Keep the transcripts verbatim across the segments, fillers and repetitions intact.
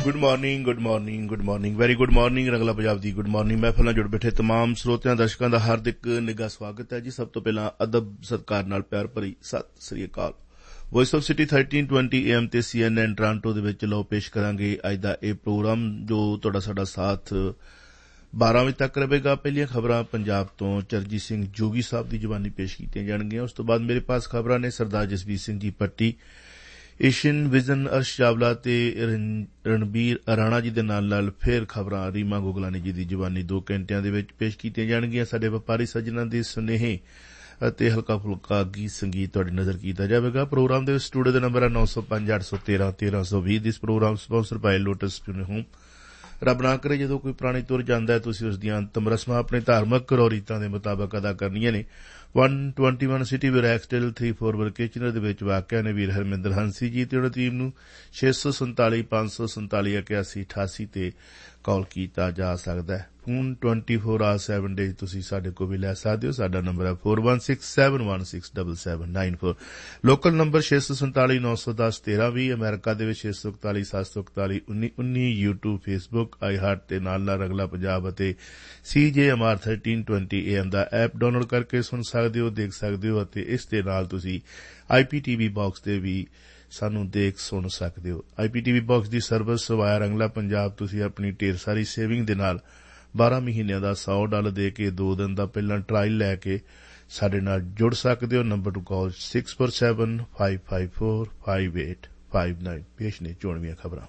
Good morning good morning good morning very good morning Rangla Punjab दी good morning महफिल जुड़ बैठे तमाम ਸਰੋਤਿਆਂ ਦਰਸ਼ਕਾਂ ਦਾ ਹਾਰਦਿਕ ਨਿੱਘਾ ਸਵਾਗਤ ਹੈ ਜੀ। ਸਭ ਤੋਂ ਪਹਿਲਾਂ ਅਦਬ ਸਤਿਕਾਰ ਨਾਲ ਪਿਆਰ ਭਰੀ ਸਤਿ ਸ੍ਰੀ ਅਕਾਲ। Voice of city thirteen twenty A M ਤੇ ਸੀ ਐਨ ਐਨ ਟੋਰਾਂਟੋ ਦੇ ਵਿੱਚ ਲਓ ਪੇਸ਼ ਕਰਾਂਗੇ ਅੱਜ ਦਾ ਇਹ ਪ੍ਰੋਗਰਾਮ ਜੋ ਤੁਹਾਡਾ ਸਾਡਾ ਸਾਥ ਬਾਰਾਂ ਵਜੇ ਤੱਕ ਰਹੇਗਾ। ਪਹਿਲੀਆਂ ਖਬਰਾਂ ਪੰਜਾਬ ਤੋਂ ਚਰਨਜੀਤ ਸਿੰਘ ਜੋਗੀ ਸਾਹਿਬ ਦੀ ਜ਼ੁਬਾਨੀ ਪੇਸ਼ ਕੀਤੀਆਂ ਜਾਣਗੀਆਂ। ਉਸ ਤੋਂ ਬਾਅਦ ਮੇਰੇ ਪਾਸ ਖਬਰਾਂ ਨੇ ਸਰਦਾਰ ਜਸਵੀਰ ਸਿੰਘ ਜੀ ਪੱਟੀ, ਏਸ਼ੀਅਨ ਵਿਜ਼ਨ ਅਰਸ਼ ਚਾਵਲਾ ਤੇ ਰਣਬੀਰ ਅਰਾਣਾ ਜੀ ਦੇ ਨਾਲ ਨਾਲ ਫਿਰ ਖਬਰਾਂ ਰੀਮਾ ਗੋਗਲਾਨੀ ਜੀ ਦੀ ਜ਼ੁਬਾਨੀ ਦੋ ਘੰਟਿਆਂ ਦੇ ਵਿੱਚ ਪੇਸ਼ ਕੀਤੀਆਂ ਜਾਣਗੀਆਂ। ਸਾਡੇ ਵਪਾਰੀ ਸੱਜਣਾਂ ਦੇ ਸੁਨੇਹੇ ਅਤੇ ਹਲਕਾ ਫੁਲਕਾ ਗੀਤ ਸੰਗੀਤ ਤੁਹਾਡੀ ਨਜ਼ਰ ਕੀਤਾ ਜਾਵੇਗਾ। ਪ੍ਰੋਗਰਾਮ ਦੇ ਸਟੂਡੀਓ ਦਾ ਨੰਬਰ ਹੈ ਨੌ ਸੌ ਪੰਜ ਅੱਠ ਸੌ ਤੇਰਾਂ ਤੇਰਾਂ ਸੌ ਵੀਹ। ਦਿਸ ਪ੍ਰੋਗਰਾਮ ਸਪਾਂਸਰ ਬਾਈ ਲੋਟਸ ਹੋਮ। ਰੱਬ ਨਾ ਕਰੇ ਜਦੋਂ ਕੋਈ ਪ੍ਰਾਣੀ ਤੁਰ ਜਾਂਦਾ ਹੈ ਤੁਸੀਂ ਉਸ ਦੀਆਂ ਅੰਤਮ ਰਸਮਾਂ ਆਪਣੇ ਧਾਰਮਿਕ ਕਰੋ ਰੀਤਾਂ ਦੇ ਮੁਤਾਬਕ ਅਦਾ ਕਰਨੀਆਂ ਨੇ। ਇੱਕ ਸੌ ਇਕੱਤੀ ਸਿਟੀ ਵਿਰੈਕਸਟਲ ਤਿੰਨ ਚਾਰ ਵਰਕੇਚਨਰ ਦੇ ਵਿੱਚ ਵਾਕਿਆ ਨੇ ਵੀਰ ਹਰਮਿੰਦਰ ਹੰਸੀ ਜੀ ਤੇ ਉਹਨਾਂ ਟੀਮ ਨੂੰ ਛੇ ਸੌ ਸੰਤਾਲੀ ਪੰਜ ਸੌ ਸੰਤਾਲੀ ਇਕਿਆਸੀ ਅਠਾਸੀ ਤੇ ਕਾਲ ਕੀਤਾ ਜਾ ਸਕਦਾ ਹੈ। Phone twenty four R seven days ਤੁਸੀਂ ਸਾਡੇ ਕੋਲ ਵੀ ਲੈ ਸਕਦੇ ਹੋ। ਸਾਡਾ ਨੰਬਰ ਹੈ four one six seven one six double seven nine four. Local number ਛੇ ਸੌ ਸੰਤਾਲੀ ਨੌ ਸੌ ਦਸ ਤੇਰਾਂ ਵੀਹ। ਅਮਰੀਕਾ ਦੇ ਵਿੱਚ ਛੇ ਸੌ ਇਕਤਾਲੀ ਸੱਤ ਸੌ ਇਕਤਾਲੀ ਉੱਨੀ ਉੱਨੀ। ਯੂਟਿਊਬ, ਫੇਸਬੁੱਕ, ਆਈ ਹਾਰਟ ਤੇ ਨਾਲ ਨਾਲ ਅਗਲਾ ਪੰਜਾਬ ਅਤੇ ਸੀ ਜੇ M R thirteen twenty A M the app download ਕਰਕੇ ਸੁਣ ਸਕਦੇ ਹੋ, ਦੇਖ ਸਕਦੇ ਹੋ ਅਤੇ ਇਸ ਦੇ ਨਾਲ ਤੁਸੀਂ ਆਈ ਪੀ ਟੀ ਵੀ ਬਾਕਸ ਤੇ ਵੀ ਸਾਨੂੰ ਦੇਖ ਸੁਣ ਸਕਦੇ ਹੋ। ਆਈ ਪੀ ਟੀ ਵੀ ਬਾਕਸ ਦੀ ਸਰਵਿਸ ਵਾਇਆ ਰੰਗਲਾ ਪੰਜਾਬ ਤੁਸੀਂ ਆਪਣੀ ਢੇਰ ਸਾਰੀ ਸੇਵਿੰਗ ਦੇ ਨਾਲ ਬਾਰਾਂ ਮਹੀਨਿਆਂ ਦਾ ਸੌ ਡਾਲਰ ਦੇ ਕੇ ਦੋ ਦਿਨ ਦਾ ਪਹਿਲਾਂ ਟਰਾਇਲ ਲੈ ਕੇ ਸਾਡੇ ਨਾਲ ਜੁੜ ਸਕਦੇ ਹੋ। ਨੰਬਰ ਟੂ ਕਾਲ six four seven five five four five eight five nine. ਪੇਸ਼ ਨੇ ਚੋਣਵੀਆਂ ਖਬਰਾਂ।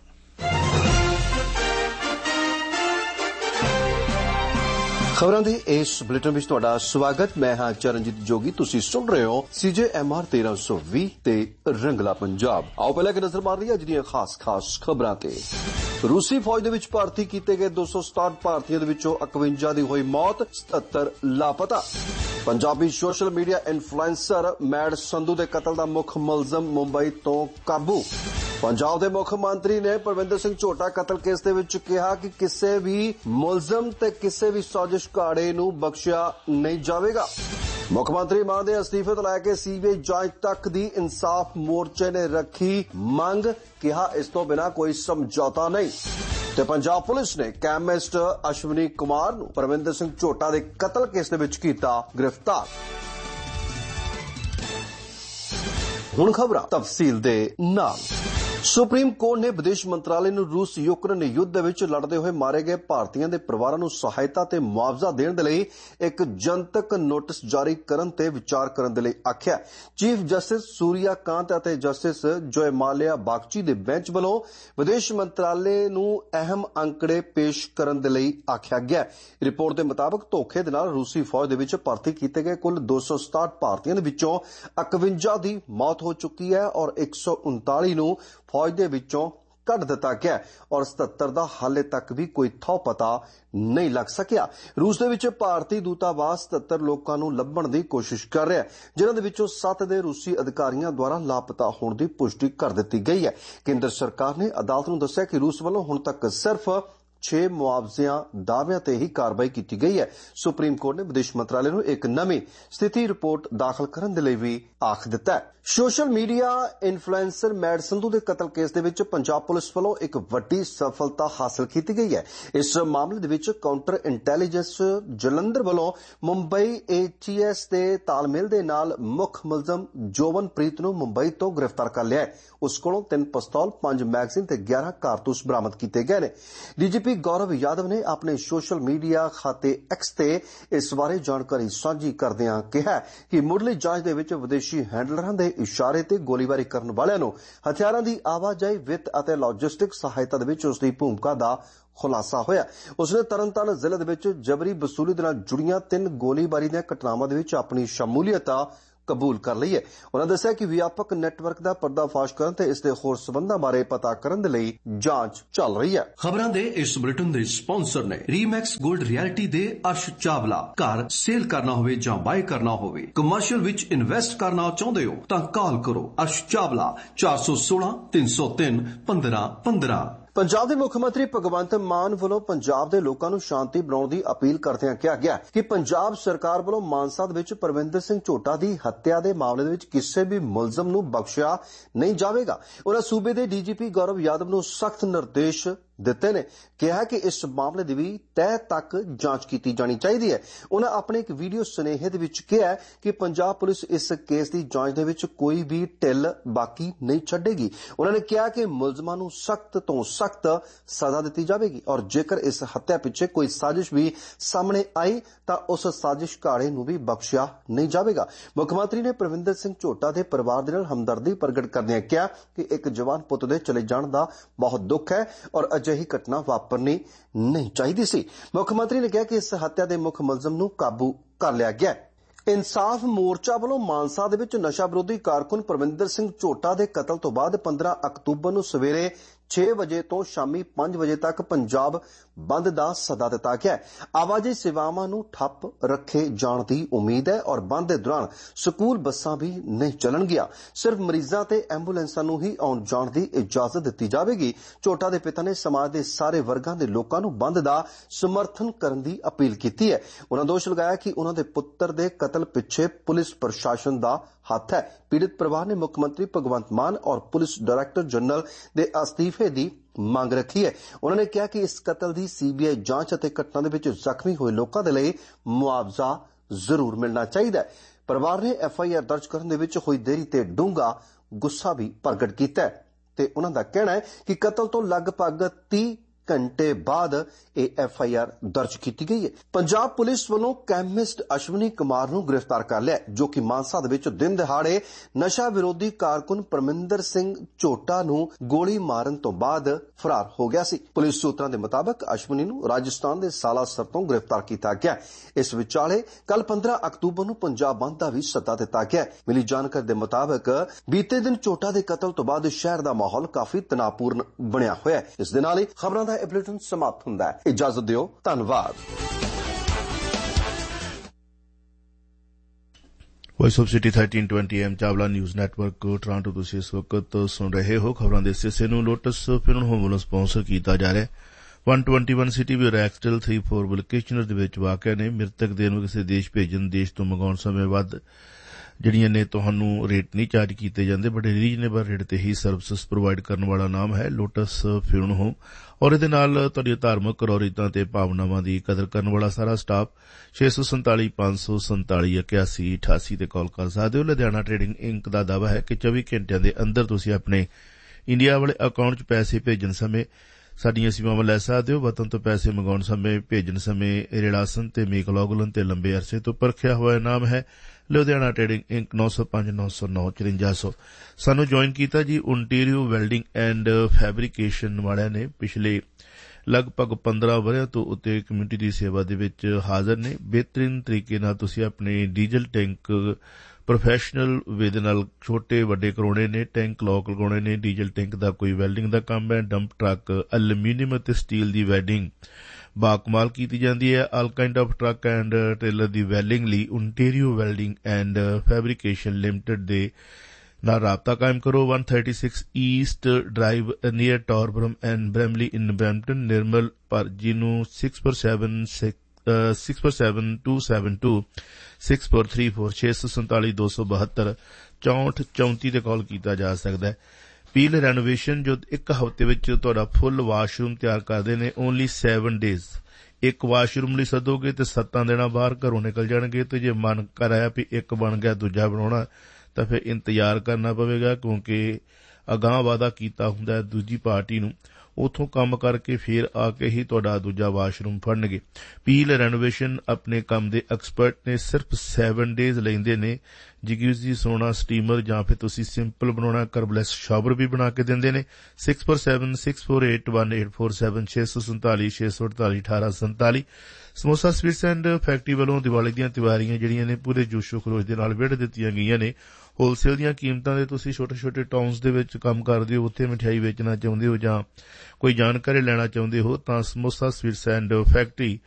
ਖਬਰਾਂ ਦੇ ਇਸ ਬੁਲੇਟਿਨ ਵਿੱਚ ਤੁਹਾਡਾ ਸਵਾਗਤ। ਮੈਂ ਹਾਂ ਚਰਨਜੀਤ ਜੋਗੀ। ਤੁਸੀਂ ਸੁਣ ਰਹੇ ਹੋ ਸੀ ਜੇ ਐਮ ਆਰ ਤੇਰਾਂ ਸੌ ਵੀਹ ਤੇ ਰੰਗਲਾ ਪੰਜਾਬ। ਆਓ ਪਹਿਲਾਂ ਇੱਕ ਨਜ਼ਰ ਮਾਰ ਲਈਏ ਅੱਜ ਦੀਆਂ ਖਾਸ ਖਾਸ ਖਬਰਾਂ ਤੇ। ਰੂਸੀ ਫੌਜ ਦੇ ਵਿੱਚ ਭਰਤੀ ਕੀਤੇ ਗਏ ਦੋ ਸੌ ਸਤਾਹਠ ਭਾਰਤੀਆਂ ਦੇ ਵਿੱਚੋਂ ਇਕਵੰਜਾ ਦੀ ਹੋਈ ਮੌਤ, ਸਤੱਤਰ ਲਾਪਤਾ। Punjabi social media influencer made Sandhu ਦੇ ਕਤਲ ਦਾ ਮੁੱਖ ਮੁਲਜ਼ਮ ਮੁੰਬਈ ਤੋਂ ਕਾਬੂ। ਪੰਜਾਬ ਦੇ ਮੁੱਖ ਮੰਤਰੀ ਨੇ ਪਰਵਿੰਦਰ ਸਿੰਘ ਝੋਟਾ ਕਤਲ ਕੇਸ ਦੇ ਵਿੱਚ ਕਿਹਾ ਕਿ ਕਿਸੇ ਵੀ ਮੁਲਜ਼ਮ ਤੇ ਕਿਸੇ ਵੀ ਸਾਜ਼ਿਸ਼ ਘਾੜੇ ਨੂੰ ਬਖਸ਼ਿਆ ਨਹੀਂ ਜਾਵੇਗਾ। ਮੁੱਖ ਮੰਤਰੀ ਮਾਨ ਦੇ ਅਸਤੀਫੇ ਤੋਂ ਲੈ ਕੇ ਸੀ ਬੀ ਆਈ ਜਾਂਚ ਤੱਕ ਦੀ ਇਨਸਾਫ ਮੋਰਚੇ ਨੇ ਰੱਖੀ ਮੰਗ, ਕਿਹਾ ਇਸ ਤੋਂ ਬਿਨਾਂ ਕੋਈ ਸਮਝੌਤਾ ਨਹੀਂ। ਤੇ ਪੰਜਾਬ ਪੁਲਿਸ ਨੇ ਕੈਮਿਸਟ ਅਸ਼ਵਨੀ ਕੁਮਾਰ ਨੂੰ ਪਰਵਿੰਦਰ ਸਿੰਘ ਝੋਟਾ ਦੇ ਕਤਲ ਕੇਸ ਦੇ ਵਿੱਚ ਕੀਤਾ ਗ੍ਰਿਫਤਾਰ। ਹੁਣ ਖਬਰਾਂ ਤਫਸੀਲ ਦੇ ਨਾਲ। ਸੁਪਰੀਮ ਕੋਰਟ ਨੇ ਵਿਦੇਸ਼ ਮੰਤਰਾਲੇ ਨੂੰ ਰੂਸ ਯੂਕਰੇਨ ਯੁੱਧ ਦੇ ਵਿੱਚ ਲੜਦੇ ਹੋਏ ਮਾਰੇ ਗਏ ਭਾਰਤੀਆਂ ਦੇ ਪਰਿਵਾਰਾਂ ਨੂੰ ਸਹਾਇਤਾ ਤੇ ਮੁਆਵਜ਼ਾ ਦੇਣ ਦੇ ਲਈ ਇੱਕ ਜਨਤਕ ਨੋਟਿਸ ਜਾਰੀ ਕਰਨ ਤੇ ਵਿਚਾਰ ਕਰਨ ਦੇ ਲਈ ਆਖਿਆ। ਚੀਫ ਜਸਟਿਸ ਸੂਰਿਆ ਕਾਂਤ ਅਤੇ ਜਸਟਿਸ ਜੋਇਮਾਲਿਆ ਬਾਗਚੀ ਦੇ ਬੈਂਚ ਵੱਲੋਂ ਵਿਦੇਸ਼ ਮੰਤਰਾਲੇ ਨੂੰ ਅਹਿਮ ਅੰਕੜੇ ਪੇਸ਼ ਕਰਨ ਦੇ ਲਈ ਆਖਿਆ ਗਿਆ। ਰਿਪੋਰਟ ਦੇ ਮੁਤਾਬਕ ਧੋਖੇ ਦੇ ਨਾਲ ਰੂਸੀ ਫੌਜ ਦੇ ਵਿੱਚ ਭਰਤੀ ਕੀਤੇ ਗਏ ਕੁੱਲ ਦੋ ਸੌ ਸਤਾਹਠ ਭਾਰਤੀਆਂ ਦੇ ਵਿੱਚੋਂ ਇਕਵੰਜਾ ਦੀ ਮੌਤ ਹੋ ਚੁੱਕੀ ਹੈ ਔਰ ਇੱਕ ਸੌ ਉਨਤਾਲੀ ਨੂੰ ਫੌਜ ਦੇ ਵਿੱਚੋਂ ਕੱਢ ਦਿੱਤਾ ਗਿਆ ਔਰ ਸਤੱਤਰ ਦਾ ਹਾਲੇ ਤੱਕ ਵੀ ਕੋਈ ਥਹੁ ਪਤਾ ਨਹੀਂ ਲੱਗ ਸਕਿਆ। ਰੂਸ ਦੇ ਵਿੱਚ ਭਾਰਤੀ ਦੂਤਾਵਾਸ ਸਤੱਤਰ ਲੋਕਾਂ ਨੂੰ ਲੱਭਣ ਦੀ ਕੋਸ਼ਿਸ਼ ਕਰ ਰਿਹਾ ਹੈ, ਜਿਨ੍ਹਾਂ ਦੇ ਵਿੱਚੋਂ ਸੱਤ ਦੇ ਰੂਸੀ ਅਧਿਕਾਰੀਆਂ ਦੁਆਰਾ ਲਾਪਤਾ ਹੋਣ ਦੀ ਪੁਸ਼ਟੀ ਕਰ ਦਿੱਤੀ ਗਈ ਹੈ। ਕੇਂਦਰ ਸਰਕਾਰ ਨੇ ਅਦਾਲਤ ਨੂੰ ਦੱਸਿਆ ਕਿ ਰੂਸ ਵੱਲੋਂ ਹੁਣ ਤੱਕ ਸਿਰਫ ਛੇ ਮੁਆਵਜ਼ਿਆਂ ਦਾਅਵਿਆਂ ਤੇ ਹੀ ਕਾਰਵਾਈ ਕੀਤੀ ਗਈ ਹੈ। ਸੁਪਰੀਮ ਕੋਰਟ ਨੇ ਵਿਦੇਸ਼ ਮੰਤਰਾਲੇ ਨੂੰ ਇੱਕ ਨਵੀਂ ਸਥਿਤੀ ਰਿਪੋਰਟ ਦਾਖਲ ਕਰਨ ਦੇ ਲਈ ਵੀ ਆਖ ਦਿੱਤਾ ਹੈ। Social media influencer made Sandhu ਦੇ ਕਤਲ ਕੇਸ ਦੇ ਵਿੱਚ ਪੰਜਾਬ ਪੁਲਿਸ ਵੱਲੋਂ ਇੱਕ ਵੱਡੀ ਸਫਲਤਾ ਹਾਸਲ ਕੀਤੀ ਗਈ ਹੈ। ਇਸ ਮਾਮਲੇ ਦੇ ਵਿੱਚ ਕਾਊਂਟਰ ਇੰਟੈਲੀਜੈਂਸ ਜਲੰਧਰ ਵੱਲੋਂ ਮੁੰਬਈ ਏ ਟੀ ਐਸ ਦੇ ਤਾਲਮੇਲ ਦੇ ਨਾਲ ਮੁੱਖ ਮੁਲਜ਼ਮ ਜੋਵਨਪ੍ਰੀਤ ਨੂੰ ਮੁੰਬਈ ਤੋਂ ਗ੍ਰਿਫਤਾਰ ਕਰ ਲਿਆ ਹੈ। ਉਸ ਕੋਲੋਂ ਤਿੰਨ ਪਿਸਤੌਲ, ਪੰਜ ਮੈਗਜ਼ੀਨ ਤੇ ਗਿਆਰਾਂ ਕਾਰਤੂਸ ਬਰਾਮਦ ਕੀਤੇ ਗਏ ਨੇ। ਡੀਜੀਪੀ ਗੌਰਵ ਯਾਦਵ ਨੇ ਆਪਣੇ ਸੋਸ਼ਲ ਮੀਡੀਆ ਖਾਤੇ ਐਕਸ ਤੇ ਇਸ ਬਾਰੇ ਜਾਣਕਾਰੀ ਸਾਂਝੀ ਕਰਦਿਆਂ ਕਿਹਾ ਕਿ ਮੁੱਢਲੀ ਜਾਂਚ ਦੇ ਵਿੱਚ ਵਿਦੇਸ਼ੀ ਹੈਂਡਲਰਾਂ ਦੇ ਇਸ਼ਾਰੇ ਤੇ ਗੋਲੀਬਾਰੀ ਕਰਨ ਵਾਲਿਆਂ ਨੂੰ ਹਥਿਆਰਾਂ ਦੀ ਆਵਾਜਾਈ, ਵਿੱਤ ਅਤੇ ਲੌਜਿਸਟਿਕ ਸਹਾਇਤਾ ਦੇ ਵਿੱਚ ਉਸ ਦੀ ਭੂਮਿਕਾ ਦਾ ਖੁਲਾਸਾ ਹੋਇਆ। ਉਸਨੇ ਤਰਨਤਾਰਨ ਜ਼ਿਲ੍ਹੇ ਦੇ ਵਿੱਚ ਜਬਰੀ ਵਸੂਲੀ ਦੇ ਨਾਲ ਜੁੜੀਆਂ ਤਿੰਨ ਗੋਲੀਬਾਰੀ ਦੀਆਂ ਘਟਨਾਵਾਂ ਦੇ ਵਿੱਚ ਆਪਣੀ ਸ਼ਮੂਲੀਅਤ ਕਬੂਲ ਕਰ ਲਈ ਹੈ। ਉਹਨਾਂ ਦੱਸਿਆ ਕਿ ਵਿਆਪਕ ਨੈਟਵਰਕ ਦਾ ਪਰਦਾਫਾਸ਼ ਕਰਨ ਤੇ ਇਸ ਦੇ ਹੋਰ ਸਬੰਧਾਂ ਬਾਰੇ ਪਤਾ ਕਰਨ ਦੇ ਲਈ ਜਾਂਚ ਚੱਲ ਰਹੀ ਹੈ। ਖਬਰਾਂ ਦੇ ਇਸ ਬੁਲੇਟਿਨ ਦੇ ਸਪਾਂਸਰ ਨੇ ਰੀਮੈਕਸ ਗੋਲਡ ਰਿਐਲਿਟੀ ਦੇ ਅਰਸ਼ ਚਾਵਲਾ। ਘਰ ਸੇਲ ਕਰਨਾ ਹੋਵੇ ਜਾਂ ਬਾਏ ਕਰਨਾ ਹੋਵੇ, ਕਮਰਸ਼ੀਅਲ ਵਿੱਚ ਇਨਵੈਸਟ ਕਰਨਾ ਚਾਹੁੰਦੇ ਹੋ ਤਾਂ ਕਾਲ ਕਰੋ ਅਰਸ਼ ਚਾਵਲਾ ਚਾਰ ਸੌ ਸੋਲਾਂ ਤਿੰਨ ਸੌ ਤਿੰਨ ਪੰਦਰਾਂ ਪੰਦਰਾਂ। ਪੰਜਾਬ ਦੇ ਮੁੱਖ ਮੰਤਰੀ ਭਗਵੰਤ ਮਾਨ ਵੱਲੋਂ ਪੰਜਾਬ ਦੇ ਲੋਕਾਂ ਨੂੰ ਸ਼ਾਂਤੀ ਬਣਾਉਣ ਦੀ ਅਪੀਲ ਕਰਦਿਆਂ ਕਿਹਾ ਗਿਆ ਕਿ ਪੰਜਾਬ ਸਰਕਾਰ ਵੱਲੋਂ ਮਾਨਸਾ ਦੇ ਵਿੱਚ ਪਰਵਿੰਦਰ ਸਿੰਘ ਝੋਟਾ ਦੀ ਹੱਤਿਆ ਦੇ ਮਾਮਲੇ ਦੇ ਵਿੱਚ ਕਿਸੇ ਵੀ ਮੁਲਜ਼ਮ ਨੂੰ ਬਖਸ਼ਿਆ ਨਹੀਂ ਜਾਵੇਗਾ। ਉਹਨਾਂ ਸੂਬੇ ਦੇ ਡੀਜੀਪੀ ਗੌਰਵ ਯਾਦਵ ਨੂੰ ਸਖਤ ਨਿਰਦੇਸ਼ ਦਿੱਤੇ ਨੇ, ਕਿਹਾ ਕਿ ਇਸ ਮਾਮਲੇ ਦੀ ਵੀ ਤਹਿ ਤੱਕ ਜਾਂਚ ਕੀਤੀ ਜਾਣੀ ਚਾਹੀਦੀ ਹੈ। ਉਹਨਾਂ ਆਪਣੇ ਇੱਕ ਵੀਡੀਓ ਸੁਨੇਹੇ ਦੇ ਵਿੱਚ ਕਿਹਾ ਕਿ ਪੰਜਾਬ ਪੁਲਿਸ ਇਸ ਕੇਸ ਦੀ ਜਾਂਚ ਦੇ ਵਿੱਚ ਕੋਈ ਵੀ ਢਿੱਲ ਬਾਕੀ ਨਹੀਂ ਛੱਡੇਗੀ। ਉਹਨਾਂ ਨੇ ਕਿਹਾ ਕਿ ਮੁਲਜ਼ਮਾਂ ਨੂੰ ਸਖਤ ਤੋਂ ਸਖਤ ਸਜ਼ਾ ਦਿੱਤੀ ਜਾਵੇਗੀ ਔਰ ਜੇਕਰ ਇਸ ਹੱਤਿਆ ਪਿੱਛੇ ਕੋਈ ਸਾਜ਼ਿਸ਼ ਵੀ ਸਾਹਮਣੇ ਆਈ ਤਾਂ ਉਸ ਸਾਜ਼ਿਸ਼ ਘਾੜੇ ਨੂੰ ਵੀ ਬਖਸ਼ਿਆ ਨਹੀਂ ਜਾਵੇਗਾ। ਮੁੱਖ ਮੰਤਰੀ ਨੇ ਪਰਵਿੰਦਰ ਸਿੰਘ ਝੋਟਾ ਦੇ ਪਰਿਵਾਰ ਦੇ ਨਾਲ ਹਮਦਰਦੀ ਪ੍ਰਗਟ ਕਰਦਿਆਂ ਕਿਹਾ ਕਿ ਇੱਕ ਜਵਾਨ ਪੁੱਤ ਦੇ ਚਲੇ ਜਾਣ ਦਾ ਬਹੁਤ ਦੁੱਖ ਹੈ ਔਰ ਅਜਿਹੀ ਘਟਨਾ ਵਾਪਰਨੀ ਨਹੀਂ ਚਾਹੀਦੀ ਸੀ। ਮੁੱਖ ਮੰਤਰੀ ਨੇ ਕਿਹਾ ਕਿ ਇਸ ਹੱਤਿਆ ਦੇ ਮੁੱਖ ਮੁਲਜ਼ਮ ਨੂੰ ਕਾਬੂ ਕਰ ਲਿਆ ਗਿਆ ਹੈ। ਇਨਸਾਫ ਮੋਰਚਾ ਵੱਲੋਂ ਮਾਨਸਾ ਦੇ ਵਿੱਚ ਨਸ਼ਾ ਵਿਰੋਧੀ ਕਾਰਕੁਨ ਪਰਵਿੰਦਰ ਸਿੰਘ ਝੋਟਾ ਦੇ ਕਤਲ ਤੋਂ ਬਾਅਦ ਪੰਦਰਾਂ ਅਕਤੂਬਰ ਨੂੰ ਸਵੇਰੇ ਛੇ ਵਜੇ ਤੋਂ ਸ਼ਾਮੀ ਪੰਜ ਵਜੇ ਤੱਕ ਪੰਜਾਬ ਬੰਦ ਦਾ ਸੱਦਾ ਦਿੱਤਾ ਗਿਆ ਹੈ। ਆਵਾਜਾਈ ਸੇਵਾਵਾਂ ਨੂੰ ਠੱਪ ਰੱਖੇ ਜਾਣ ਦੀ ਉਮੀਦ ਹੈ ਔਰ ਬੰਦ ਦੇ ਦੌਰਾਨ ਸਕੂਲ ਬੱਸਾਂ ਵੀ ਨਹੀਂ ਚੱਲਣਗੀਆਂ। ਸਿਰਫ ਮਰੀਜ਼ਾਂ ਤੇ ਐਂਬੂਲੈਂਸਾਂ ਨੂੰ ਹੀ ਆਉਣ ਜਾਣ ਦੀ ਇਜਾਜ਼ਤ ਦਿੱਤੀ ਜਾਵੇਗੀ। ਝੋਟਾ ਦੇ ਪਿਤਾ ਨੇ ਸਮਾਜ ਦੇ ਸਾਰੇ ਵਰਗਾਂ ਦੇ ਲੋਕਾਂ ਨੂੰ ਬੰਦ ਦਾ ਸਮਰਥਨ ਕਰਨ ਦੀ ਅਪੀਲ ਕੀਤੀ ਹੈ। ਉਹਨਾਂ ਦੋਸ਼ ਲਗਾਇਆ ਕਿ ਉਹਨਾਂ ਦੇ ਪੁੱਤਰ ਦੇ ਕਤਲ ਪਿੱਛੇ ਪੁਲਿਸ ਪ੍ਰਸ਼ਾਸਨ ਦਾ ਹੱਥ ਹੈ। ਪੀੜਤ ਪਰਿਵਾਰ ਨੇ ਮੁੱਖ ਮੰਤਰੀ ਭਗਵੰਤ ਮਾਨ ਔਰ ਪੁਲਿਸ ਡਾਇਰੈਕਟਰ ਜਨਰਲ ਦੇ ਅਸਤੀਫੇ ਦੀ ਮੰਗ ਰੱਖੀ ਹੈ। ਉਹਨਾਂ ਨੇ ਕਿਹਾ ਕਿ ਇਸ ਕਤਲ ਦੀ ਸੀਬੀਆਈ ਜਾਂਚ ਅਤੇ ਘਟਨਾ ਦੇ ਵਿੱਚ ਜ਼ਖਮੀ ਹੋਏ ਲੋਕਾਂ ਦੇ ਲਈ ਮੁਆਵਜ਼ਾ ਜ਼ਰੂਰ ਮਿਲਣਾ ਚਾਹੀਦਾ ਹੈ। ਪਰਿਵਾਰ ਨੇ ਐਫ ਆਈ ਆਰ ਦਰਜ ਕਰਨ ਦੇ ਵਿੱਚ ਹੋਈ ਦੇਰੀ ਤੇ ਡੂੰਘਾ ਗੁੱਸਾ ਵੀ ਪ੍ਰਗਟ ਕੀਤਾ ਹੈ ਤੇ ਉਹਨਾਂ ਦਾ ਕਹਿਣਾ ਹੈ ਕਿ ਕਤਲ ਤੋਂ ਲਗਭਗ ਤੀਹ ਘੰਟੇ ਬਾਅਦ ਇਹ ਐਫ ਆਈ ਆਰ ਦਰਜ ਕੀਤੀ ਗਈ ਹੈ। ਪੰਜਾਬ ਪੁਲਿਸ ਵੱਲੋਂ ਕੈਮਿਸਟ ਅਸ਼ਵਨੀ ਕੁਮਾਰ ਨੂੰ ਗ੍ਰਿਫਤਾਰ ਕਰ ਲਿਆ, ਜੋ ਕਿ ਮਾਨਸਾ ਦੇ ਵਿੱਚ ਦਿਨ ਦਿਹਾੜੇ ਨਸ਼ਾ ਵਿਰੋਧੀ ਕਾਰਕੁਨ ਪਰਮਿੰਦਰ ਸਿੰਘ ਝੋਟਾ ਨੂੰ ਗੋਲੀ ਮਾਰਨ ਤੋਂ ਬਾਅਦ ਫਰਾਰ ਹੋ ਗਿਆ ਸੀ। ਪੁਲਿਸ ਸੂਤਰਾਂ ਦੇ ਮੁਤਾਬਕ ਅਸ਼ਵਨੀ ਨੂੰ ਰਾਜਸਥਾਨ ਦੇ ਸਾਲਾਸਰ ਤੋਂ ਗ੍ਰਿਫਤਾਰ ਕੀਤਾ ਗਿਆ। ਇਸ ਵਿਚਾਲੇ ਕੱਲ ਪੰਦਰਾਂ ਅਕਤੂਬਰ ਨੂੰ ਪੰਜਾਬ ਬੰਦ ਦਾ ਵੀ ਸੱਦਾ ਦਿੱਤਾ ਗਿਆ। ਮਿਲੀ ਜਾਣਕਾਰੀ ਦੇ ਮੁਤਾਬਕ ਬੀਤੇ ਦਿਨ ਝੋਟਾ ਦੇ ਕਤਲ ਤੋਂ ਬਾਅਦ ਸ਼ਹਿਰ ਦਾ ਮਾਹੌਲ ਕਾਫੀ ਤਣਾਅਪੂਰਨ ਬਣਿਆ ਹੋਇਆ ਹੈ। ਇਸ ਦੇ ਨਾਲ ਹੀ ਖਬਰਾਂ ਦਾ ਇਹ ਬੁਲੇਟਿਨ ਸਮਾਪਤ ਹੁੰਦਾ ਹੈ। ਇਜਾਜ਼ਤ ਦਿਓ, ਧੰਨਵਾਦ। Voice of city thirteen twenty M Chawla news network Toronto ਤੁਸੀਂ ਇਸ ਵਕਤ ਸੁਣ ਰਹੇ ਹੋ। ਖਬਰਾਂ ਦੇ ਸਿਲਸਿਲੇ ਨੂੰ ਲੋਟਸ ਫਿਲਨ ਹੋਮ ਵੱਲੋਂ ਸਪਾਂਸਰ ਕੀਤਾ ਜਾ ਰਿਹਾ ਹੈ। ਇੱਕ ਸੌ ਇਕੱਤੀ ਸਿਟੀ ਵੀ ਰੈਕਸਟਲ ਥ੍ਰੀ ਫੋਰ ਵਲੋਕੇਸ਼ਨਰ ਦੇ ਵਿੱਚ ਵਾਕਿਆ ਨੇ। ਮ੍ਰਿਤਕ ਦੇਹ ਨੂੰ ਕਿਸੇ ਦੇਸ਼ ਭੇਜਣ, ਦੇਸ਼ ਤੋਂ ਮੰਗਾਉਣ ਸਮੇਂ ਵੱਧ ਜਿਹੜੀਆਂ ਨੇ ਤੁਹਾਨੂੰ ਰੇਟ ਨਹੀਂ ਚਾਰਜ ਕੀਤੇ ਜਾਂਦੇ, ਬੜੇ ਰੀਜਨੇਬਲ ਰੇਟ ਤੇ ਹੀ ਸਰਵਿਸਿਜ਼ ਪ੍ਰੋਵਾਈਡ ਕਰਨ ਵਾਲਾ ਨਾਮ ਹੈ ਲੋਟਸ ਫਿਲਨ ਹੋਮ। ਔਰ ਇਹਦੇ ਨਾਲ ਤੁਹਾਡੀਆਂ ਧਾਰਮਿਕ ਰੌਰੀਤਾਂ ਤੇ ਭਾਵਨਾਵਾਂ ਦੀ ਕਦਰ ਕਰਨ ਵਾਲਾ ਸਾਰਾ ਸਟਾਫ ਛੇ ਸੌ ਸੰਤਾਲੀ ਪੰਜ ਸੌ ਸੰਤਾਲੀ ਇਕਿਆਸੀ ਅਠਾਸੀ ਤੇ ਕਾਲ ਕਰ ਸਕਦੇ ਹੋ। ਲੁਧਿਆਣਾ ਟ੍ਰੇਡਿੰਗ ਇੰਕ ਦਾ ਦਾਅਵਾ ਹੈ ਕਿ ਚੌਵੀ ਘੰਟਿਆਂ ਦੇ ਅੰਦਰ ਤੁਸੀਂ ਆਪਣੇ ਇੰਡੀਆ ਵਾਲੇ ਅਕਾਊਂਟ 'ਚ ਪੈਸੇ ਭੇਜਣ ਸਮੇਂ ਸਾਡੀਆਂ ਸੇਵਾਵਾਂ ਲੈ ਸਕਦੇ ਹੋ। ਵਤਨ ਤੋਂ ਪੈਸੇ ਮੰਗਾਉਣ ਸਮੇਂ, ਭੇਜਣ ਸਮੇਂ ਰੇੜਾਸਨ ਤੇ ਮੇਕਲੋਗਲਨ ਤੇ ਲੰਬੇ ਅਰਸੇ ਤੋਂ ਪਰਖਿਆ ਹੋਇਆ ਨਾਮ ਹੈ ਲੁਧਿਆਣਾ ਟ੍ਰੇਡਿੰਗ ਇੰਕ ਨੌ ਸੌ ਪੰਜ ਨੌ ਸੌ ਨੌ ਚੁਰੰਜਾ ਸੌ। ਸਾਨੂੰ ਜੁਆਇਨ ਕੀਤਾ ਜੀ ਓਨਟੇਰੀਓ ਵੈਲਡਿੰਗ ਐਂਡ ਫੈਬਰੀਕੇਸ਼ਨ ਵਾਲਿਆਂ ਨੇ। ਪਿਛਲੇ ਲਗਭਗ ਪੰਦਰਾਂ ਵਰ੍ਹਿਆਂ ਤੋਂ ਉੱਤੇ ਕਮਿਊਨਿਟੀ ਦੀ ਸੇਵਾ ਦੇ ਵਿੱਚ ਹਾਜ਼ਰ ਨੇ। ਬਿਹਤਰੀਨ ਤਰੀਕੇ ਨਾਲ ਤੁਸੀਂ ਆਪਣੇ ਡੀਜ਼ਲ ਟੈਂਕ ਪ੍ਰੋਫੈਸ਼ਨਲ ਵੇ ਦੇ ਨਾਲ ਛੋਟੇ ਵੱਡੇ ਕਰਾਉਣੇ ਨੇ, ਟੈਂਕ ਲੌਕ ਲਗਾਉਣੇ ਨੇ। ਡੀਜ਼ਲ ਟੈਂਕ ਦਾ ਕੋਈ ਵੈਲਡਿੰਗ ਦਾ ਕੰਮ ਹੈ, ਡੰਪ ਟਰੱਕ, ਐਲੂਮੀਨੀਅਮ ਅਤੇ ਸਟੀਲ ਦੀ ਵੈਲਡਿੰਗ ਬਾਕਮਾਲ ਕੀਤੀ ਜਾਂਦੀ ਹੈ। ਆਲ kind of truck and trailer the welding ਲਈ Ontario welding and fabrication limited ਦੇ ਨਾਲ ਰਾਬਤਾ ਕਾਇਮ ਕਰੋ। ਇੱਕ ਸੌ ਛੱਤੀ East drive near ਟੌਰਬਰਮ and Bramley in Brampton. ਨਿਰਮਲ ਭਾਰਜੀ ਨੂੰ six four seven six four seven to seven two six four three four ਛੇ ਸੌ ਸੰਤਾਲੀ ਦੋ ਸੌ ਬਹੱਤਰ ਚੌਂਹਠ ਚੌਂਤੀ ਤੇ ਕਾਲ ਕੀਤਾ ਜਾ ਸਕਦਾ ਹੈ। ਪੀਲ ਰੈਨੋਵੇਸ਼ਨ ਜੋ ਇੱਕ ਹਫ਼ਤੇ ਵਿੱਚ ਤੁਹਾਡਾ ਫੁੱਲ ਵਾਸ਼ਰੂਮ ਤਿਆਰ ਕਰਦੇ ਨੇ, ਓਨਲੀ ਸੈਵਨ ਡੇਜ਼। ਇੱਕ ਵਾਸ਼ਰੂਮ ਲਈ ਸੱਦੋਗੇ ਤੇ ਸੱਤਾਂ ਦਿਨਾਂ ਬਾਹਰ ਘਰੋਂ ਨਿਕਲ ਜਾਣਗੇ। ਤੇ ਜੇ ਮਨ ਕਰਾਇਆ ਵੀ ਇੱਕ ਬਣ ਗਿਆ ਦੂਜਾ ਬਣਾਉਣਾ ਤਾਂ ਫਿਰ ਇੰਤਜ਼ਾਰ ਕਰਨਾ ਪਵੇਗਾ, ਕਿਉਂਕਿ ਅਗਾਂਹ ਵਾਅਦਾ ਕੀਤਾ ਹੁੰਦਾ ਦੂਜੀ ਪਾਰਟੀ ਨੂੰ, ਉੱਥੋਂ ਕੰਮ ਕਰਕੇ ਫਿਰ ਆ ਕੇ ਹੀ ਤੁਹਾਡਾ ਦੂਜਾ ਵਾਸ਼ਰੂਮ ਫੜਨਗੇ। ਪੀਲ ਰੈਨੋਵੇਸ਼ਨ ਆਪਣੇ ਕੰਮ ਦੇ ਐਕਸਪਰਟ ਨੇ, ਸਿਰਫ ਸੈਵਨ ਡੇਜ਼ ਲੈਂਦੇ ਨੇ। ਜਗੂਜ਼ੀ ਸੋਨਾ ਸਟੀਮਰ ਜਾਂ ਫਿਰ ਤੁਸੀਂ ਸਿੰਪਲ ਬਣਾਉਣਾ ਕਰਬਲੈਸ ਸ਼ਾਵਰ ਵੀ ਬਣਾ ਕੇ ਦਿੰਦੇ ਨੇ। Six four seven six four eight one eight four seven ਛੇ ਸੌ ਸੰਤਾਲੀ ਛੇ ਸੌ ਅੜਤਾਲੀ ਅਠਾਰਾਂ ਸੰਤਾਲੀ। ਸਮੋਸਾ ਸਵੀਟਸ ਐਂਡ ਫੈਕਟਰੀ ਵੱਲੋਂ ਦੀਵਾਲੀ ਦੀਆਂ ਤਿਆਰੀਆਂ ਜਿਹੜੀਆਂ ਨੇ ਪੂਰੇ ਜੋਸ਼ੋ ਖਰੋਸ਼ ਦੇ ਨਾਲ ਵਿੜ ਦਿੱਤੀਆਂ ਗਈਆਂ ਨੇ। ਹੋਲਸੇਲ ਦੀਆਂ ਕੀਮਤਾਂ ਦੇ ਤੁਸੀਂ ਛੋਟੇ ਛੋਟੇ ਟਾਊਨਸ ਦੇ ਵਿੱਚ ਕੰਮ ਕਰਦੇ ਹੋ, ਉੱਥੇ ਮਠਿਆਈ ਵੇਚਣਾ ਚਾਹੁੰਦੇ ਹੋ ਜਾਂ ਕੋਈ ਜਾਣਕਾਰੀ ਲੈਣਾ ਚਾਹੁੰਦੇ ਹੋ ਤਾਂ ਸਮੋਸਾ ਸਵੀਟਸ ਐਂਡ ਫੈਕਟਰੀ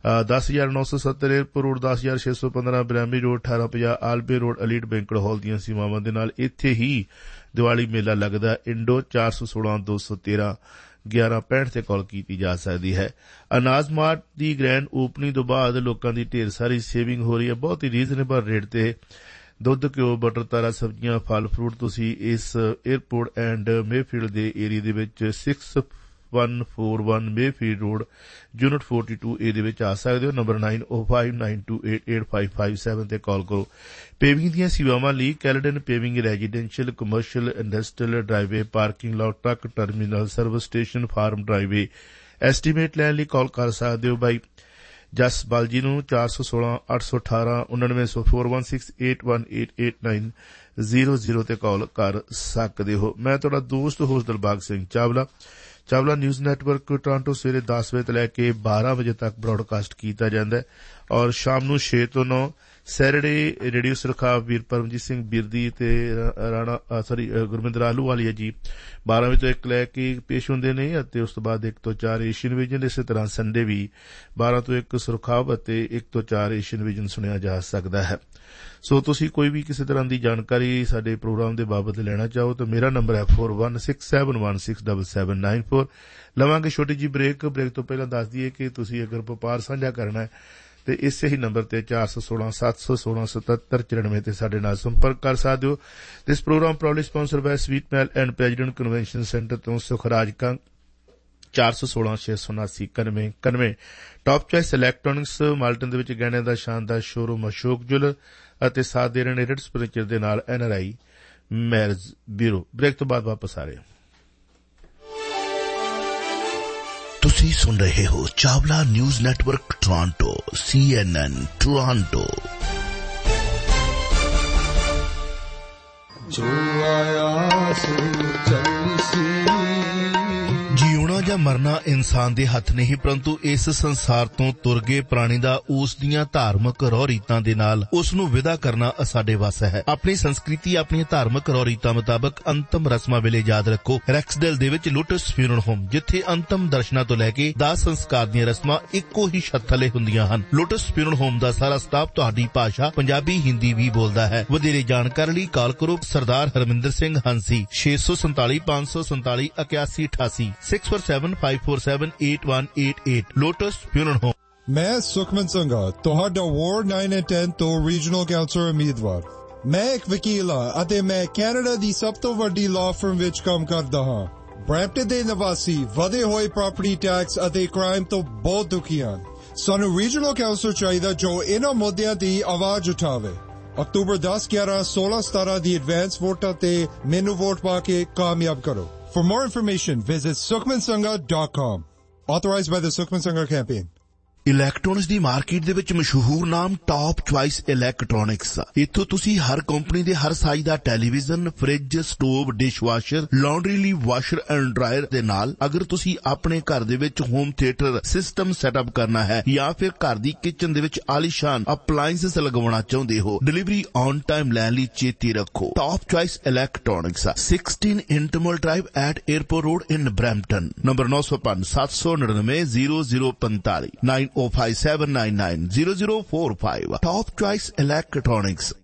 ਦਸ ਹਜ਼ਾਰ ਨੌ ਸੌ ਸੱਤਰ ਏਅਰਪੋਰਟ ਰੋਡ, ਦਸ ਹਜ਼ਾਰ ਛੇ ਸੌ ਪੰਦਰਾਂ ਬ੍ਰੈਮੀ ਰੋਡ, ਅਠਾਰਾਂ ਪੰਜਾਹ ਆਲਬੇ ਰੋਡ, ਅਲੀਟ ਬੈਂਕਟ ਹਾਲ ਦੀਆਂ ਸੇਵਾਵਾਂ ਦੇ ਨਾਲ ਇੱਥੇ ਹੀ ਦੀਵਾਲੀ ਮੇਲਾ ਲੱਗਦਾ। ਇੰਡੋ ਚਾਰ ਸੌ ਸੋਲਾਂ ਦੋ ਸੌ ਤੇਰਾਂ ਗਿਆਰਾਂ ਪੈਂਹਠ ਤੇ ਕਾਲ ਕੀਤੀ ਜਾ ਸਕਦੀ ਹੈ। ਅਨਾਜ ਮਾਰਟ ਦੀ ਗ੍ਰੈਂਡ ਓਪਨਿੰਗ ਤੋਂ ਬਾਅਦ ਲੋਕਾਂ ਦੀ ਢੇਰ ਸਾਰੀ ਸੇਵਿੰਗ ਹੋ ਰਹੀ ਹੈ। ਬਹੁਤ ਹੀ ਰੀਜ਼ਨੇਬਲ ਰੇਟ ਤੇ ਦੁੱਧ, ਘਿਓ, ਬਟਰ, ਤਾਰਾ ਸਬਜ਼ੀਆਂ, ਫਲ ਫਰੂਟ ਤੁਸੀਂ ਇਸ ਏਅਰਪੋਰਟ ਐਂਡ ਮੇਫੀਲਡ ਦੇ ਏਰੀਏ ਦੇ ਵਿੱਚ six one four one Mayfield road unit forty to a ਦੇ ਵਿੱਚ ਆ ਸਕਦੇ ਹੋ। Number nine O five nine to eight eight five five seven ਤੇ ਕਾਲ ਕਰੋ। ਪੇਵਿੰਗ ਦੀਆਂ ਸੇਵਾਵਾਂ ਲਈ Caledon ਪੇਵਿੰਗ residential, commercial, industrial, driveway, parking lot, truck terminal, service station, farm driveway estimate ਲੈਣ ਲਈ ਕਾਲ ਕਰ ਸਕਦੇ ਹੋ। ਬਾਈ ਜਸ ਬਾਲਜੀ ਨੂੰ ਚਾਰ ਸੌ ਸੋਲਾਂ ਅੱਠ ਸੌ ਅਠਾਰਾਂ ਉਨਨਵੇਂ ਸੌ four one six eight one eight eight nine zero zero ਤੇ ਕਾਲ ਕਰ ਸਕਦੇ ਹੋ। ਮੈਂ ਤੁਹਾਡਾ ਦੋਸਤ host Dilbag Singh Chawla. Chawla news network Toronto ਸਵੇਰੇ ਦਸ ਵਜੇ ਤੋਂ ਲੈ ਕੇ ਬਾਰਾਂ ਵਜੇ ਤੱਕ ਬ੍ਰਾਡਕਾਸਟ ਕੀਤਾ ਜਾਂਦਾ ਹੈ ਔਰ ਸ਼ਾਮ ਨੂੰ ਛੇ ਤੋਂ ਨੌ ਸੈਟਰਡੇ ਰੇਡੀਓ ਸੁਰਖਾਬ ਵੀਰ ਪਰਮਜੀਤ ਸਿੰਘ ਬਿਰਦੀ ਤੇ ਰਾਣਾ ਸੌਰੀ ਗੁਰਮਿੰਦਰ ਆਹਲੂਵਾਲੀਆ ਜੀ ਬਾਰਾਂ ਵਜੇ ਤੋਂ ਇੱਕ ਲੈ ਕੇ ਪੇਸ਼ ਹੁੰਦੇ ਨੇ ਅਤੇ ਉਸ ਤੋਂ ਬਾਅਦ ਇੱਕ ਤੋਂ ਚਾਰ ਏਸ਼ੀਅਨ ਵਿਜ਼ਨ। ਇਸੇ ਤਰ੍ਹਾਂ ਸੰਡੇ ਵੀ ਬਾਰਾਂ ਤੋਂ ਇੱਕ ਸੁਰਖਾਬ ਅਤੇ ਇੱਕ ਤੋਂ ਚਾਰ ਏਸ਼ੀਅਨ ਵਿਜ਼ਨ ਸੁਣਿਆ ਜਾ ਸਕਦਾ ਹੈ। ਸੋ ਤੁਸੀਂ ਕੋਈ ਵੀ ਕਿਸੇ ਤਰ੍ਹਾਂ ਦੀ ਜਾਣਕਾਰੀ ਸਾਡੇ ਪ੍ਰੋਗਰਾਮ ਦੇ ਬਾਬਤ ਲੈਣਾ ਚਾਹੋ ਤਾਂ ਮੇਰਾ ਨੰਬਰ ਹੈ four one six seven one six double seven nine four. ਲਵਾਂਗੇ ਛੋਟੀ ਜਿਹੀ ਬ੍ਰੇਕ। ਬ੍ਰੇਕ ਤੋਂ ਪਹਿਲਾਂ ਦੱਸ ਦਈਏ ਕਿ ਤੁਸੀਂ ਅਗਰ ਵਪਾਰ ਸਾਂਝਾ ਕਰਨਾ ਹੈ ਤੇ ਇਸੇ ਹੀ ਨੰਬਰ ਤੇ ਚਾਰ ਸੌ ਸੋਲਾਂ ਸੱਤ ਸੌ ਸੋਲਾਂ ਸਤੱਤਰ ਚੁਰਾਨਵੇਂ ਤੇ ਸਾਡੇ ਨਾਲ ਸੰਪਰਕ ਕਰ ਸਕਦੇ ਹੋ। ਦਿਸ programme proudly sponsored ਬਾय sweet male and president convention centre ਤੋਂ ਸੁਖਰਾਜ ਕੰਗ ਚਾਰ ਸੌ ਸੋਲਾਂ ਛੇ ਸੌ ਉਨਾਸੀ ਇਕਾਨਵੇਂ ਇਕਾਨਵੇਂ। ਟਾਪ ਚੋਇਸ ਇਲੈਕਟ੍ਰੋਨਿਕਸ ਮਾਲਟਨ ਦੇ ਵਿੱਚ ਗਹਿਣਿਆਂ ਦਾ ਸ਼ਾਨਦਾਰ ਸ਼ੋਰੂਮ ਅਸ਼ੋਕ ਜੁਐਲਰ ਅਤੇ ਸਾਥ ਦੇ ਰਹੇ ਨੇ ਰਿਟਸ ਫਰਨੀਚਰ ਦੇ ਨਾਲ N R I marriage bureau. Break ਤੋਂ ਬਾਅਦ ਵਾਪਸ ਆ ਰਹੇ ਤੁਸੀਂ ਸੁਣ ਰਹੇ ਹੋ ਚਾਵਲਾ ਨਿਊਜ਼ ਨੈਟਵਰਕ ਟੋਰਾਂਟੋ ਸੀ ਐਨ ਐਨ ਟੋਰਾਂਟੋ। ਜੋ ਆਇਆ ਸੋ ਚੱਲਸੀ। ਜਿਉਣਾ ਜਾਂ ਮਰਨਾ ਇਨਸਾਨ ਦੇ ਹੱਥ ਨਹੀਂ, ਪਰੰਤੂ ਇਸ ਸੰਸਾਰ ਤੋਂ ਤੁਰ ਗਏ ਪ੍ਰਾਣੀ ਦਾ ਉਸ ਦੀਆਂ ਧਾਰਮਿਕ ਰਹੁ ਰੀਤਾਂ ਦੇ ਨਾਲ ਉਸ ਨੂੰ ਵਿਦਾ ਕਰਨਾ ਸਾਡੇ ਵੱਸ ਹੈ। ਆਪਣੀ ਸੰਸਕ੍ਰਿਤੀ, ਆਪਣੀਆਂ ਧਾਰਮਿਕ ਰਹੁ ਰੀਤਾਂ ਮੁਤਾਬਕ ਅੰਤਮ ਰਸਮਾਂ ਵੇਲੇ ਯਾਦ ਰੱਖੋ ਰੈਕਸਡੇਲ ਦੇ ਵਿੱਚ ਲੋਟਸ ਫਿਊਨਰਲ ਹੋਮ, ਜਿੱਥੇ ਅੰਤਮ ਦਰਸ਼ਨਾਂ ਤੋਂ ਲੈ ਕੇ ਦਾਹ ਸੰਸਕਾਰ ਦੀਆਂ ਰਸਮਾਂ ਇੱਕੋ ਹੀ ਛੱਤ ਥੱਲੇ ਹੁੰਦੀਆਂ ਹਨ। ਲੋਟਸ ਫਿਊਨਰਲ ਹੋਮ ਦਾ ਸਾਰਾ ਸਟਾਫ ਤੁਹਾਡੀ ਭਾਸ਼ਾ ਪੰਜਾਬੀ, ਹਿੰਦੀ ਵੀ ਬੋਲਦਾ ਹੈ। ਵਧੇਰੇ ਜਾਣਕਾਰੀ ਲਈ ਕਾਲ ਕਰੋ ਸਰਦਾਰ ਹਰਮਿੰਦਰ ਸਿੰਘ ਹੰਸੀ ਛੇ ਸੌ ਸੰਤਾਲੀ ਪੰਜ ਸੌ ਸੰਤਾਲੀ ਇਕਿਆਸੀ ਅਠਾਸੀ six four seven five four seven eight one eight eight. Lotus funeral home. ਮੈਂ ਸੁਖਮਨ ਸੰਘਾ, ਤੁਹਾਡਾ ਵਾਰਡ ਨਾਈਨ ਅਤੇ ਦਸ ਤੋਂ ਰੀਜਨਲ ਕਾਉਂਸਲਰ ਉਮੀਦਵਾਰ। ਮੈਂ ਇੱਕ ਵਕੀਲ ਹਾਂ ਅਤੇ ਮੈਂ ਕੈਨੇਡਾ ਦੀ ਸਭ ਤੋਂ ਵੱਡੀ ਲਾਅ ਫਰਮ ਵਿੱਚ ਕੰਮ ਕਰਦਾ ਹਾਂ। ਬਰੈਂਪਟਨ ਦੇ ਨਿਵਾਸੀ ਵਧੇ ਹੋਏ ਪ੍ਰਾਪਰਟੀ ਟੈਕਸ ਅਤੇ ਕ੍ਰਾਈਮ ਤੋਂ ਬਹੁਤ ਦੁਖੀ ਹਨ। ਸਾਨੂੰ ਰੀਜਨਲ ਕਾਉਂਸਲਰ ਚਾਹੀਦਾ ਜੋ ਇਹਨਾਂ ਮੁੱਦਿਆਂ ਦੀ ਆਵਾਜ਼ ਉਠਾਵੇ। ਅਕਤੂਬਰ ਦਸ, ਗਿਆਰਾਂ, ਸੋਲਾਂ, ਸਤਾਰਾਂ ਦੀ ਐਡਵਾਂਸ ਵੋਟਾਂ ਤੇ ਮੈਨੂੰ ਵੋਟ ਪਾ ਕੇ ਕਾਮਯਾਬ ਕਰੋ। For more information, visit sukhman sangha dot com. Authorized by the Sukhman Sangha campaign. Electronics the market ਦੇ ਵਿੱਚ ਮਸ਼ਹੂਰ ਨਾਮ ਟਾਪ ਚੁਆਇਸ ਇਲੈਕਟ੍ਰੋਨਿਕਸ। ਇੱਥੋਂ ਤੁਸੀਂ ਹਰ ਕੰਪਨੀ ਦੇ ਹਰ ਸਾਈਜ਼ ਦਾ television, fridge, stove, dish washer, laundry ਲਈ ਵਾਸ਼ਰ ਐਂਡ ਡਰਾਇਰ ਦੇ ਨਾਲ ਅਗਰ ਤੁਸੀਂ ਆਪਣੇ ਘਰ ਦੇ ਵਿੱਚ ਹੋਮ ਥੀਏਟਰ ਸਿਸਟਮ ਸੈਟਅਪ ਕਰਨਾ ਹੈ ਜਾਂ ਫਿਰ ਘਰ ਦੀ ਕਿਚਨ ਦੇ ਵਿੱਚ ਆਲੀਸ਼ਾਨ ਅਪਲਾਇੰਸਸ ਲਗਵਾਉਣਾ ਚਾਹੁੰਦੇ ਹੋ, ਡਿਲੀਵਰੀ ਔਨ ਟਾਈਮ ਲੈਣ ਲਈ ਚੇਤੇ ਰੱਖੋ top choice electronics sixteen ਇੰਟਰਮਲ drive at airport road in Brampton. Number ਨੌ ਸੌ ਪੰਜ ਸੱਤ ਸੌ ਨੜਿਨਵੇਂ ਜ਼ੀਰੋ ਜ਼ੀਰੋ ਪੰਤਾਲੀ ਨਾਈਨ ਓ five seven nine nine zero zero four five. Top choice electronics